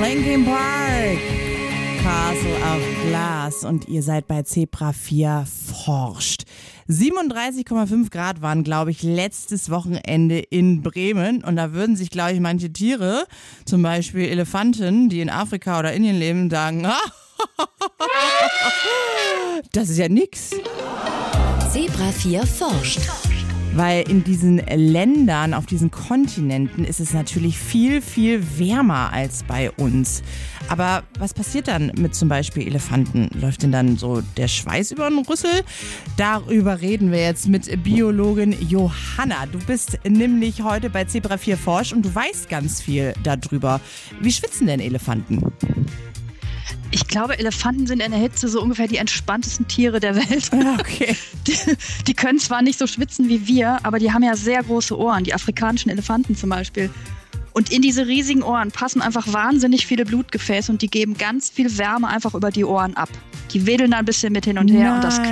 Linkin Park, Castle of Glass, und ihr seid bei Zebra 4 forscht. 37,5 Grad waren, glaube ich, letztes Wochenende in Bremen, und da würden sich, glaube ich, manche Tiere, zum Beispiel Elefanten, die in Afrika oder Indien leben, sagen, das ist ja nix. Zebra 4 forscht. Weil in diesen Ländern, auf diesen Kontinenten ist es natürlich viel, viel wärmer als bei uns. Aber was passiert dann mit zum Beispiel Elefanten? Läuft denn dann so der Schweiß über den Rüssel? Darüber reden wir jetzt mit Biologin Johanna. Du bist nämlich heute bei Zebra 4 forscht und du weißt ganz viel darüber. Wie schwitzen denn Elefanten? Ich glaube, Elefanten sind in der Hitze so ungefähr die entspanntesten Tiere der Welt. Okay. Die können zwar nicht so schwitzen wie wir, aber die haben ja sehr große Ohren, die afrikanischen Elefanten zum Beispiel. Und in diese riesigen Ohren passen einfach wahnsinnig viele Blutgefäße und die geben ganz viel Wärme einfach über die Ohren ab. Die wedeln da ein bisschen mit hin und her und das